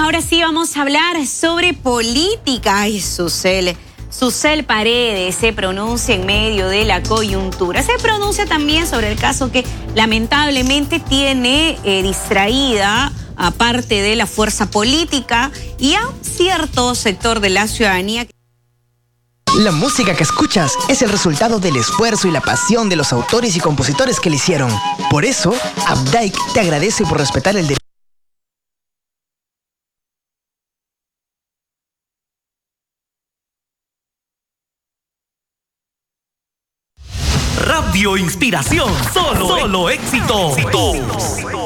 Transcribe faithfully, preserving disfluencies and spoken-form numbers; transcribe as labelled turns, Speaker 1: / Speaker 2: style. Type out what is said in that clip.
Speaker 1: ahora sí vamos a hablar sobre política. Y Susel, Susel Paredes se pronuncia en medio de la coyuntura. Se pronuncia también sobre el caso que lamentablemente tiene eh, distraída a parte de la fuerza política y a cierto sector de la ciudadanía.
Speaker 2: La música que escuchas es el resultado del esfuerzo y la pasión de los autores y compositores que la hicieron. Por eso, Updike te agradece por respetar el derecho.
Speaker 3: Radio Inspiración, solo, solo éxitos.